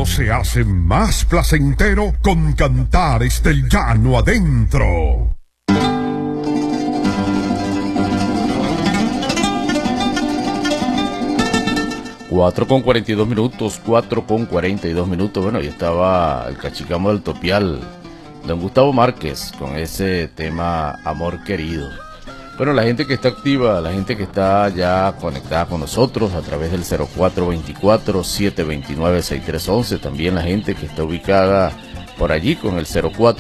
verano se hace más placentero con Cantares del Llano Adentro. 4:42 minutos. Bueno, ahí estaba el cachicamo del Topial, don Gustavo Márquez, con ese tema Amor Querido. Bueno, la gente que está activa, la gente que está ya conectada con nosotros a través del 0424-729-6311, también la gente que está ubicada por allí con el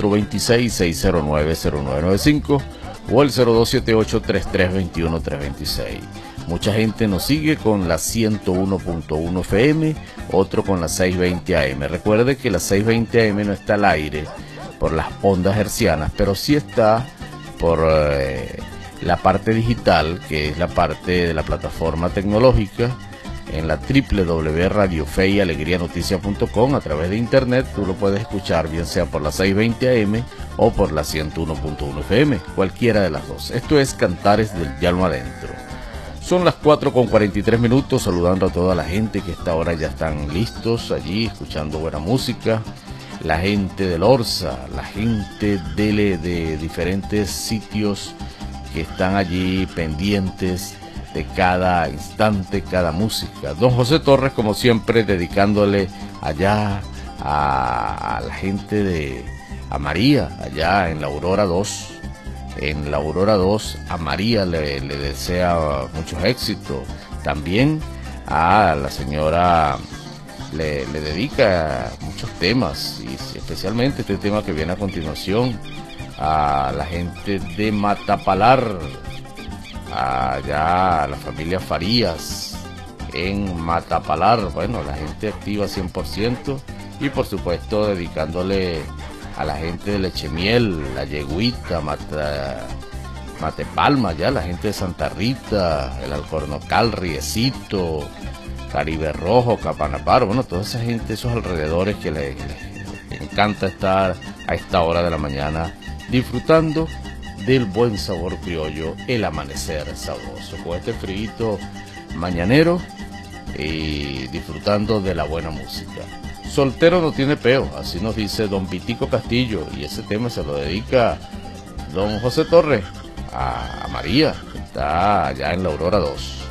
0426-609-0995 o el 0278-3321-326. Mucha gente nos sigue con la 101.1 FM, otro con la 620 AM. Recuerde que la 620 AM no está al aire por las ondas hercianas, pero sí está por la parte digital, que es la parte de la plataforma tecnológica, en la www.radiofeyalegrianoticia.com. A través de internet tú lo puedes escuchar, bien sea por la 620 AM o por la 101.1 FM, cualquiera de las dos. Esto es Cantares del Llano Adentro. Son las 4:43 minutos, saludando a toda la gente que a esta hora ya están listos allí, escuchando buena música. La gente del Orsa, la gente de diferentes sitios que están allí pendientes de cada instante, cada música. Don José Torres, como siempre, dedicándole allá a la gente a María, allá en la Aurora 2. En la Aurora 2, a María le desea muchos éxitos. También a la señora le dedica muchos temas, y especialmente este tema que viene a continuación, a la gente de Matapalar, allá a la familia Farías en Matapalar. Bueno, la gente activa 100%, y por supuesto dedicándole a la gente de Lechemiel, La Yeguita, Matepalma, ya la gente de Santa Rita, el Alcornocal, Riecito, Caribe Rojo, Capanaparo, bueno, toda esa gente, esos alrededores que les encanta estar a esta hora de la mañana disfrutando del buen sabor criollo, el amanecer sabroso, con este frío mañanero y disfrutando de la buena música. Soltero no tiene peo, así nos dice don Vitico Castillo, y ese tema se lo dedica don José Torres a María, que está allá en la Aurora 2.